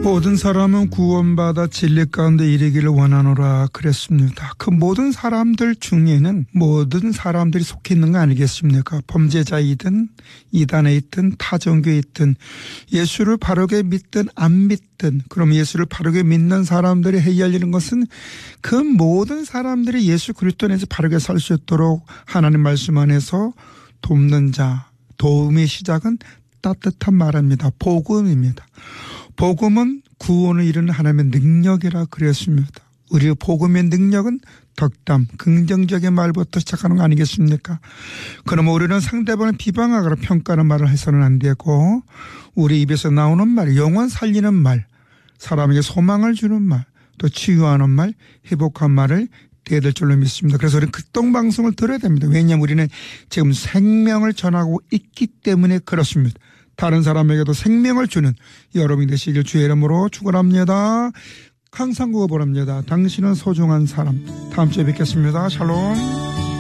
모든 사람은 구원받아 진리 가운데 이르기를 원하노라 그랬습니다. 그 모든 사람들 중에는 모든 사람들이 속해 있는 거 아니겠습니까? 범죄자이든 이단에 있든 타종교에 있든 예수를 바르게 믿든 안 믿든, 그럼 예수를 바르게 믿는 사람들이 해야 할 일은 것은 그 모든 사람들이 예수 그리스도 안에서 바르게 살 수 있도록 하나님 말씀 안에서 돕는 자, 도움의 시작은 따뜻한 말입니다. 복음입니다. 복음은 구원을 이루는 하나님의 능력이라 그랬습니다. 우리의 복음의 능력은 덕담, 긍정적인 말부터 시작하는 거 아니겠습니까? 그러면 우리는 상대방을 비방하거나 평가하는 말을 해서는 안 되고, 우리 입에서 나오는 말, 영혼 살리는 말, 사람에게 소망을 주는 말, 또 치유하는 말, 회복한 말을 해야 될 줄로 믿습니다. 그래서 우리는 극동방송을 들어야 됩니다. 왜냐하면 우리는 지금 생명을 전하고 있기 때문에 그렇습니다. 다른 사람에게도 생명을 주는 여러분이 되시길 주의 이름으로 축원합니다. 항상 구원합니다. 당신은 소중한 사람. 다음 주에 뵙겠습니다. 샬롬.